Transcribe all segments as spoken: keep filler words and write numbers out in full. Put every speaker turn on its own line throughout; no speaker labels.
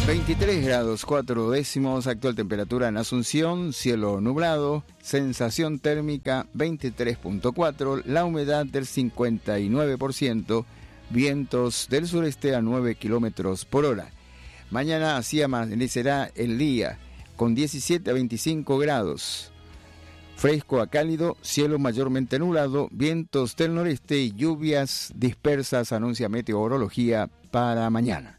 veintitrés grados cuatro décimos, actual temperatura en Asunción, cielo nublado, sensación térmica veintitrés punto cuatro, la humedad del cincuenta y nueve por ciento, vientos del sureste a nueve kilómetros por hora. Mañana así amanecerá el día con diecisiete a veinticinco grados, fresco a cálido, cielo mayormente nublado, vientos del noreste y lluvias dispersas, anuncia meteorología para mañana.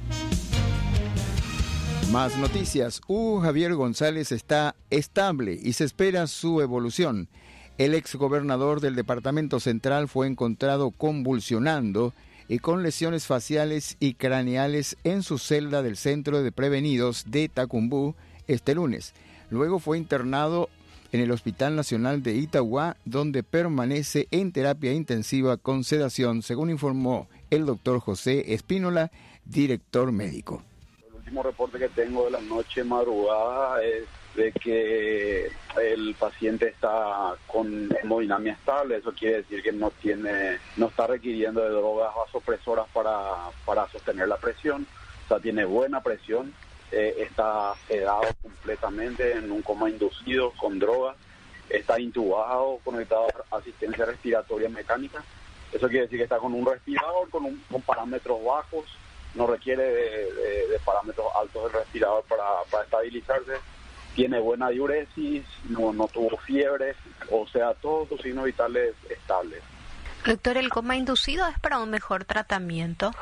Más noticias. Hugo Javier González está estable y se espera su evolución. El exgobernador del Departamento Central fue encontrado convulsionando y con lesiones faciales y craneales en su celda del Centro de Prevenidos de Tacumbú este lunes. Luego fue internado en el Hospital Nacional de Itagua, donde permanece en terapia intensiva con sedación, según informó el doctor José Espínola, director médico.
El último reporte que tengo de la noche madrugada es de que el paciente está con hemodinamia estable. Eso quiere decir que no tiene, no está requiriendo de drogas vasopresoras para, para sostener la presión. O sea, tiene buena presión, eh, está sedado completamente en un coma inducido con drogas, está intubado, conectado a asistencia respiratoria mecánica. Eso quiere decir que está con un respirador, con, un, con parámetros bajos, no requiere de, de, de parámetros altos del respirador para, para estabilizarse. Tiene buena diuresis, no, no tuvo fiebre, o sea, todos sus signos vitales estables.
Doctor, ¿el coma inducido es para un mejor tratamiento?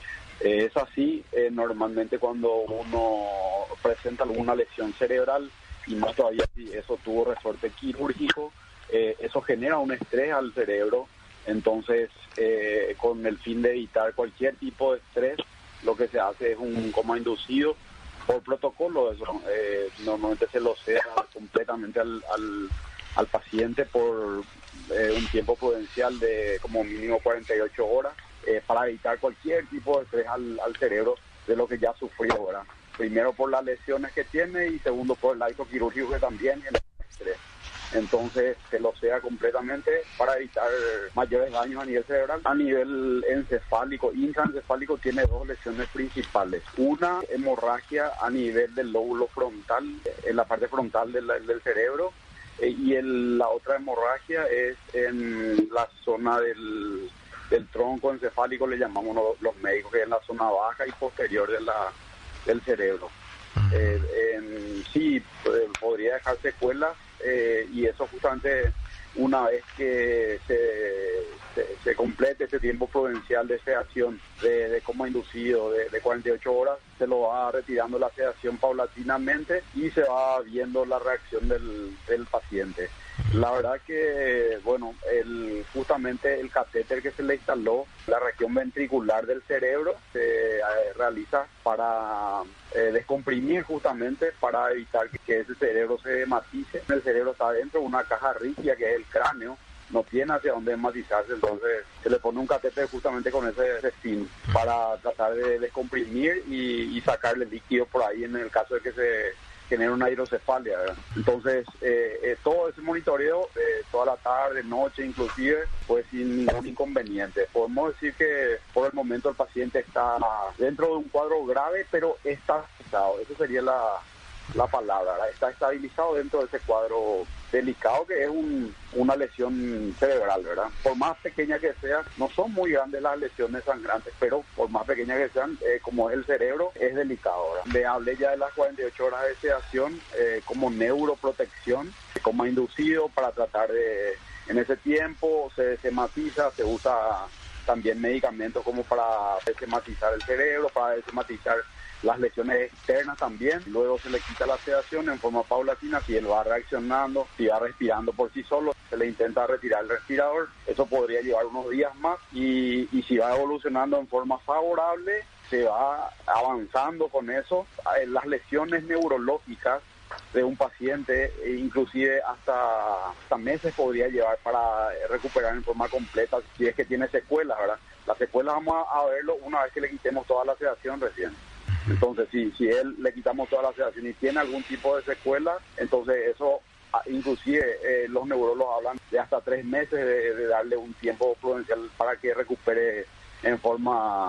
Eh, es así, eh, normalmente cuando uno presenta alguna lesión cerebral, y más todavía si eso tuvo resorte quirúrgico, eh, eso genera un estrés al cerebro. Entonces, eh, con el fin de evitar cualquier tipo de estrés, lo que se hace es un coma inducido. Por protocolo, eso eh, normalmente se lo ceda completamente al, al, al paciente por eh, un tiempo prudencial de como mínimo cuarenta y ocho horas eh, para evitar cualquier tipo de estrés al, al cerebro de lo que ya sufrió, ¿verdad? Primero por las lesiones que tiene y segundo por el acto quirúrgico que también tiene estrés. Entonces se lo sea completamente para evitar mayores daños a nivel cerebral. A nivel encefálico, intraencefálico, tiene dos lesiones principales. Una, hemorragia a nivel del lóbulo frontal, en la parte frontal del, del cerebro, eh, y el, la otra hemorragia es en la zona del, del tronco encefálico, le llamamos los, los médicos, que es en la zona baja y posterior de la, del cerebro. Eh, en, sí, eh, podría dejar secuelas. Eh, y eso justamente una vez que se, se, se complete ese tiempo prudencial de sedación de, de coma inducido de, de cuarenta y ocho horas, se lo va retirando la sedación paulatinamente y se va viendo la reacción del, del paciente. La verdad que, bueno, el, justamente el catéter que se le instaló, la región ventricular del cerebro, se eh, realiza para eh, descomprimir justamente, para evitar que, que ese cerebro se hematice. El cerebro está dentro de una caja rígida que es el cráneo, no tiene hacia dónde hematizarse, entonces se le pone un catéter justamente con ese, ese fin, para tratar de descomprimir y, y sacarle líquido por ahí en el caso de que se genera una hidrocefalia, ¿verdad? Entonces, eh, eh, todo ese monitoreo, eh, toda la tarde, noche inclusive, pues sin ningún inconveniente. Podemos decir que por el momento el paciente está dentro de un cuadro grave, pero está estabilizado. Esa sería la, la palabra, ¿verdad? Está estabilizado dentro de ese cuadro delicado que es un, una lesión cerebral, ¿verdad? Por más pequeña que sea, no son muy grandes las lesiones sangrantes, pero por más pequeñas que sean, eh, como es el cerebro, es delicado, ¿verdad? Le hablé ya de las cuarenta y ocho horas de sedación eh, como neuroprotección, como inducido para tratar de, en ese tiempo se desematiza, se usa también medicamentos como para desematizar el cerebro, para desematizar las lesiones externas también. Luego se le quita la sedación en forma paulatina. Si él va reaccionando, si va respirando por sí solo, se le intenta retirar el respirador. Eso podría llevar unos días más y, y si va evolucionando en forma favorable, se va avanzando con eso. Las lesiones neurológicas de un paciente, inclusive hasta, hasta meses podría llevar para recuperar en forma completa si es que tiene secuelas, ¿verdad? Las secuelas vamos a verlo una vez que le quitemos toda la sedación recién. Entonces, si, si él le quitamos toda la sedación y tiene algún tipo de secuela, entonces eso, inclusive eh, los neurólogos hablan de hasta tres meses de, de darle un tiempo prudencial para que recupere en forma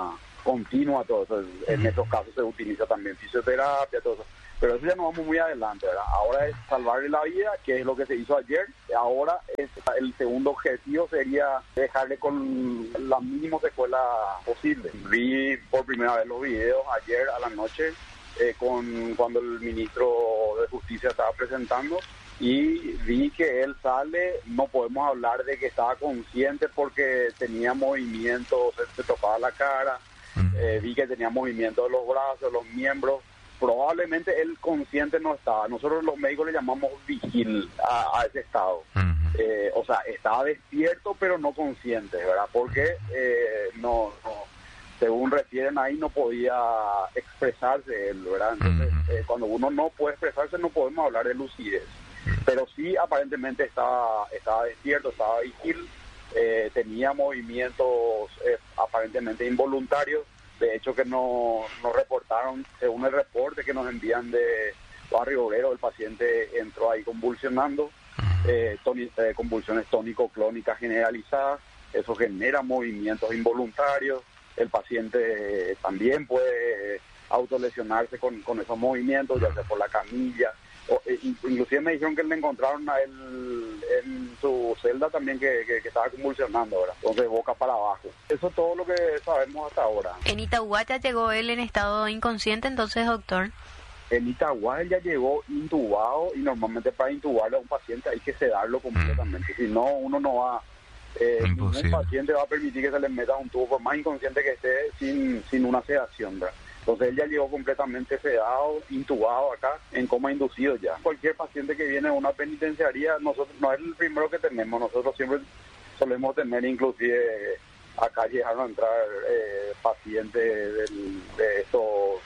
continua, todo eso. En uh-huh. estos casos se utiliza también fisioterapia, todo eso. Pero eso ya no vamos muy adelante, ¿verdad? Ahora es salvarle la vida, que es lo que se hizo ayer. Ahora es, el segundo objetivo sería dejarle con la mínima secuela posible. Vi por primera vez los videos ayer a la noche eh, con cuando el ministro de Justicia estaba presentando y vi que él sale, no podemos hablar de que estaba consciente porque tenía movimientos, se, se tocaba la cara, eh, vi que tenía movimiento de los brazos, los miembros. Probablemente él consciente no estaba. Nosotros los médicos le llamamos vigil a, a ese estado. Uh-huh. Eh, o sea, estaba despierto pero no consciente, ¿verdad? Porque eh, no, no, según refieren ahí, no podía expresarse él, ¿verdad? Entonces, uh-huh. eh, cuando uno no puede expresarse, no podemos hablar de lucidez. Uh-huh. Pero sí, aparentemente estaba, estaba despierto, estaba vigil, eh, tenía movimientos eh, aparentemente involuntarios. De hecho, que nos no reportaron, según el reporte que nos envían de Barrio Obrero, el paciente entró ahí convulsionando, eh, toni, eh, convulsiones tónico-clónicas generalizadas, eso genera movimientos involuntarios, el paciente eh, también puede autolesionarse con, con esos movimientos, ya sea por la camilla, o, eh, inclusive me dijeron que le encontraron a él en su celda también que, que, que estaba convulsionando, ¿verdad? Entonces boca para abajo. Eso es todo lo que sabemos hasta ahora.
En Itagua ya llegó él en estado inconsciente, entonces, doctor.
En Itagua él ya llegó intubado y normalmente para intubarle a un paciente hay que sedarlo completamente. Mm. Si no, uno no va... Eh, ningún paciente va a permitir que se le meta un tubo, por más inconsciente que esté, sin, sin una sedación, ¿verdad? Entonces él ya llegó completamente sedado, intubado acá, en coma inducido ya. Cualquier paciente que viene a una penitenciaría, nosotros no es el primero que tenemos, nosotros siempre solemos tener, inclusive acá llegaron a entrar eh, pacientes del, de estos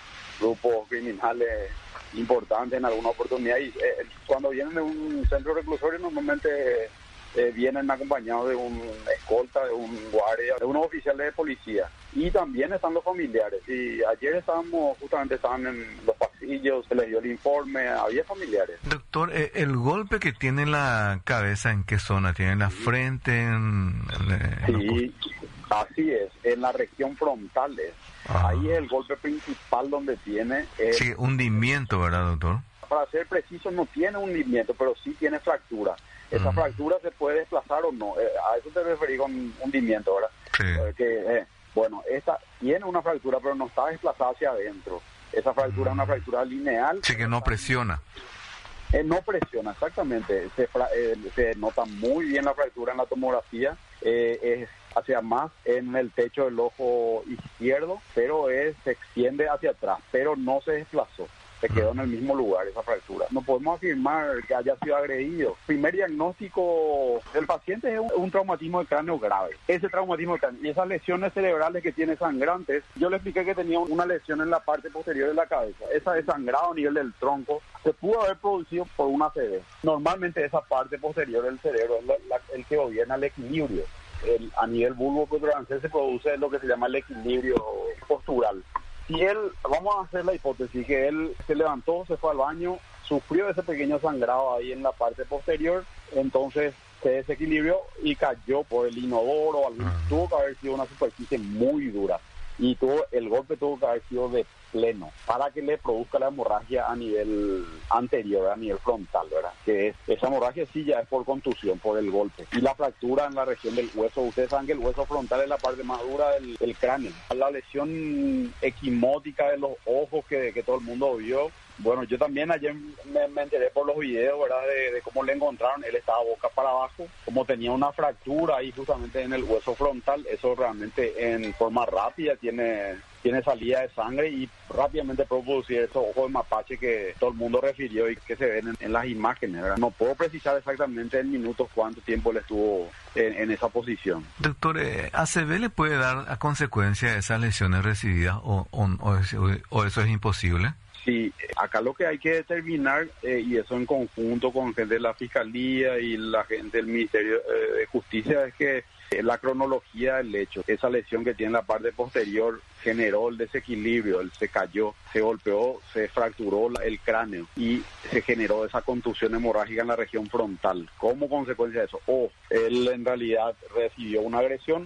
grupos criminales importantes en alguna oportunidad y eh, cuando vienen de un centro reclusorio normalmente eh, vienen acompañados de un escolta, de un guardia, de unos oficiales de policía. Y también están los familiares. Y ayer estábamos, justamente estaban en los pasillos, se les dio el informe, había familiares.
Doctor, eh, ¿el golpe que tiene la cabeza en qué zona? ¿Tiene en la frente? En, en, en
sí, así es, en la región frontal es. Ah. Ahí es el golpe principal donde tiene... El,
sí, hundimiento, ¿verdad, doctor?
Para ser preciso, no tiene hundimiento, pero sí tiene fractura. Esa mm. fractura se puede desplazar o no. Eh, a eso te referí con hundimiento, ¿verdad?
Sí.
Eh, que, eh, Bueno, esta tiene una fractura, pero no está desplazada hacia adentro. Esa fractura mm. es una fractura lineal.
Sí, que no presiona.
Eh, no presiona, exactamente. Se, eh, se nota muy bien la fractura en la tomografía. Eh, es hacia más en el techo del ojo izquierdo, pero es, se extiende hacia atrás, pero no se desplazó. Se quedó en el mismo lugar esa fractura. No podemos afirmar que haya sido agredido. Primer diagnóstico del paciente es un, un traumatismo de cráneo grave. Ese traumatismo de cráneo y esas lesiones cerebrales que tiene sangrantes, yo le expliqué que tenía una lesión en la parte posterior de la cabeza. Esa de sangrado a nivel del tronco se pudo haber producido por una A C V. Normalmente esa parte posterior del cerebro es la, la, el que gobierna el equilibrio. El, a nivel bulbo-protuberante se produce lo que se llama el equilibrio postural. Si él, vamos a hacer la hipótesis, que él se levantó, se fue al baño, sufrió ese pequeño sangrado ahí en la parte posterior, entonces se desequilibrió y cayó por el inodoro, algún, uh-huh. tuvo que haber sido una superficie muy dura y tuvo, el golpe tuvo que haber sido de pleno para que le produzca la hemorragia a nivel anterior, a nivel frontal, ¿verdad? Que es, esa hemorragia sí ya es por contusión, por el golpe. Y la fractura en la región del hueso, ustedes saben que el hueso frontal es la parte más dura del, del cráneo. La lesión equimótica de los ojos que, que todo el mundo vio, bueno, yo también ayer me, me enteré por los videos, ¿verdad? De, de cómo le encontraron, él estaba boca para abajo, como tenía una fractura ahí justamente en el hueso frontal, eso realmente en forma rápida tiene... tiene salida de sangre y rápidamente puede producir esos ojos de mapache que todo el mundo refirió y que se ven en, en las imágenes, ¿verdad? No puedo precisar exactamente en minutos cuánto tiempo le estuvo en, en esa posición.
Doctor, eh, ¿A C V le puede dar a consecuencia de esas lesiones recibidas o, o, o, o eso es imposible?
Sí, acá lo que hay que determinar, eh, y eso en conjunto con gente de la Fiscalía y la gente del Ministerio eh, de Justicia, es que eh, la cronología del hecho, esa lesión que tiene en la parte posterior generó el desequilibrio, él se cayó, se golpeó, se fracturó la, el cráneo y se generó esa contusión hemorrágica en la región frontal. Como consecuencia de eso, o él en realidad recibió una agresión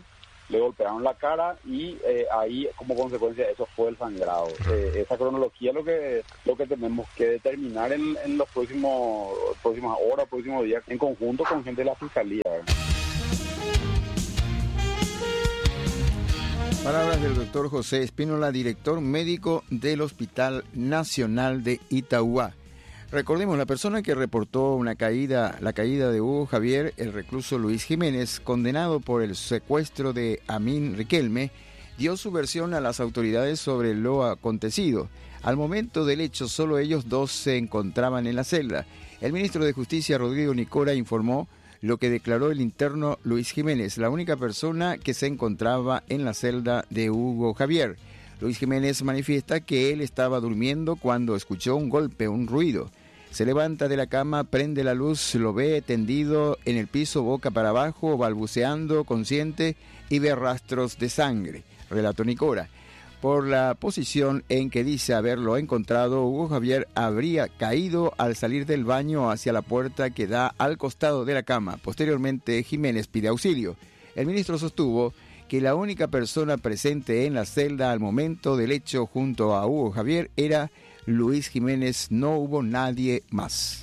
le golpearon la cara y eh, ahí como consecuencia de eso fue el sangrado. Eh, esa cronología es lo que lo que tenemos que determinar en, en los próximos próximas horas, próximos días, en conjunto con gente de la Fiscalía.
Palabras del doctor José Espínola, director médico del Hospital Nacional de Itauguá. Recordemos, la persona que reportó una caída, la caída de Hugo Javier, el recluso Luis Jiménez, condenado por el secuestro de Amin Riquelme, dio su versión a las autoridades sobre lo acontecido. Al momento del hecho, solo ellos dos se encontraban en la celda. El ministro de Justicia, Rodrigo Nicora, informó lo que declaró el interno Luis Jiménez, la única persona que se encontraba en la celda de Hugo Javier. Luis Jiménez manifiesta que él estaba durmiendo cuando escuchó un golpe, un ruido. Se levanta de la cama, prende la luz, lo ve tendido en el piso boca para abajo, balbuceando, consciente, y ve rastros de sangre, relató Nicora. Por la posición en que dice haberlo encontrado, Hugo Javier habría caído al salir del baño hacia la puerta que da al costado de la cama. Posteriormente, Jiménez pide auxilio. El ministro sostuvo que la única persona presente en la celda al momento del hecho junto a Hugo Javier era Luis Jiménez, no hubo nadie más.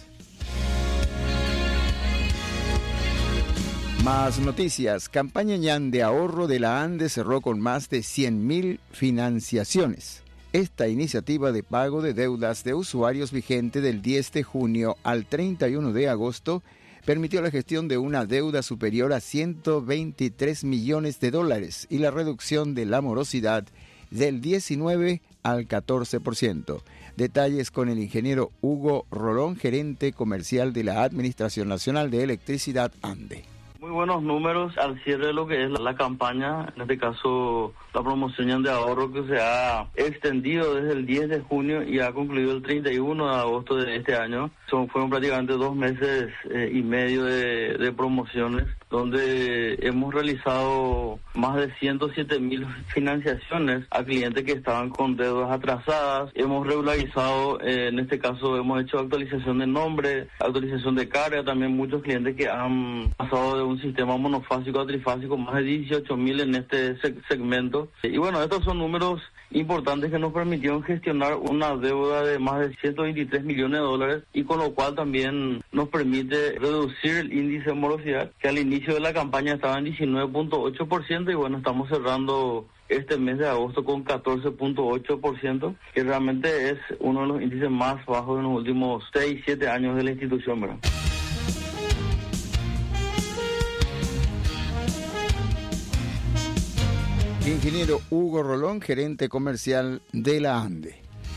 Más noticias. Campaña ñan de ahorro de la ANDE cerró con más de cien mil financiaciones. Esta iniciativa de pago de deudas de usuarios vigente del diez de junio al treinta y uno de agosto permitió la gestión de una deuda superior a ciento veintitrés millones de dólares y la reducción de la morosidad del diecinueve al catorce por ciento. Detalles con el ingeniero Hugo Rolón, gerente comercial de la Administración Nacional de Electricidad ANDE.
Muy buenos números al cierre de lo que es la campaña, en este caso la promoción de ahorro que se ha extendido desde el diez de junio y ha concluido el treinta y uno de agosto de este año. Son, fueron prácticamente dos meses eh, y medio de, de promociones, donde hemos realizado más de ciento siete mil financiaciones a clientes que estaban con deudas atrasadas. Hemos regularizado, eh, en este caso hemos hecho actualización de nombre, actualización de carga, también muchos clientes que han pasado de un sistema monofásico a trifásico, más de dieciocho mil en este seg- segmento. Y bueno, estos son números importantes que nos permitieron gestionar una deuda de más de ciento veintitrés millones de dólares y con lo cual también nos permite reducir el índice de morosidad, que al inicio de la campaña estaba en diecinueve punto ocho por ciento y bueno, estamos cerrando este mes de agosto con catorce punto ocho por ciento, que realmente es uno de los índices más bajos en los últimos seis, siete años de la institución, ¿verdad?
Ingeniero Hugo Rolón, gerente comercial de la ANDE.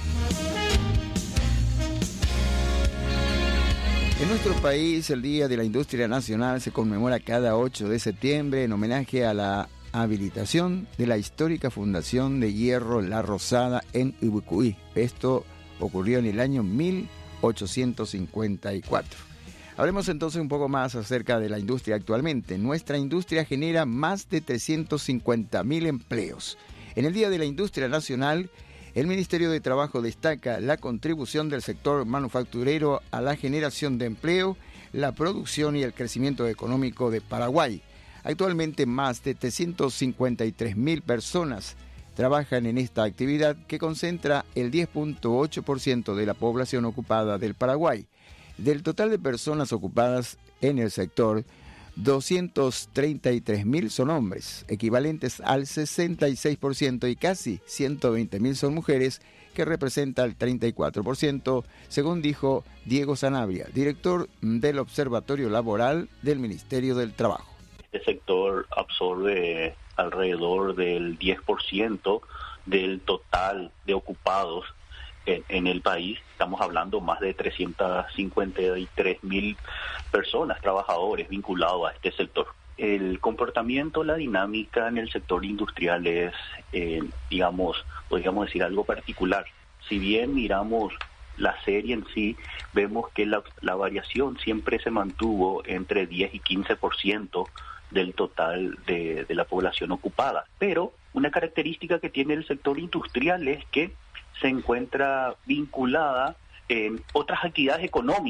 En nuestro país, el Día de la Industria Nacional se conmemora cada ocho de septiembre en homenaje a la habilitación de la histórica Fundación de Hierro La Rosada en Ubucuy. Esto ocurrió en el año mil ochocientos cincuenta y cuatro. Hablemos entonces un poco más acerca de la industria actualmente. Nuestra industria genera más de trescientos cincuenta mil empleos. En el Día de la Industria Nacional, el Ministerio de Trabajo destaca la contribución del sector manufacturero a la generación de empleo, la producción y el crecimiento económico de Paraguay. Actualmente más de trescientos cincuenta y tres mil personas trabajan en esta actividad que concentra el diez punto ocho por ciento de la población ocupada del Paraguay. Del total de personas ocupadas en el sector, doscientos treinta y tres mil son hombres, equivalentes al sesenta y seis por ciento, y casi ciento veinte mil son mujeres, que representa el treinta y cuatro por ciento, según dijo Diego Sanabria, director del Observatorio Laboral del Ministerio del Trabajo.
Este sector absorbe alrededor del diez por ciento del total de ocupados En, en el país. Estamos hablando más de trescientos cincuenta y tres mil personas, trabajadores vinculados a este sector. El comportamiento, la dinámica en el sector industrial es, eh, digamos, podríamos decir algo particular. Si bien miramos la serie en sí, vemos que la, la variación siempre se mantuvo entre diez y quince por ciento del total de, de la población ocupada. Pero una característica que tiene el sector industrial es que se encuentra vinculada en otras actividades económicas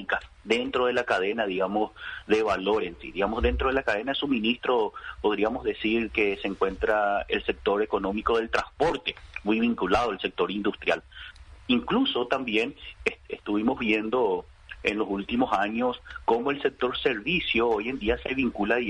dentro de la cadena, digamos, de valor en sí. Digamos, dentro de la cadena de suministro, podríamos decir que se encuentra el sector económico del transporte, muy vinculado al sector industrial. Incluso también est- estuvimos viendo en los últimos años cómo el sector servicio hoy en día se vincula